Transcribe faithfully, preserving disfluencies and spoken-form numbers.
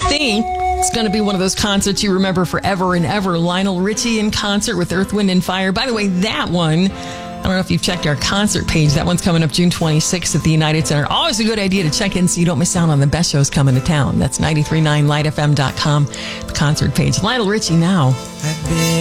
think it's going to be one of those concerts you remember forever and ever. Lionel Richie in concert with Earth, Wind and Fire. By the way, that one, I don't know if you've checked our concert page. That one's coming up June twenty-sixth at the United Center. Always a good idea to check in so you don't miss out on the best shows coming to town. That's ninety-three point nine light f m dot com, the concert page. Lionel Richie now.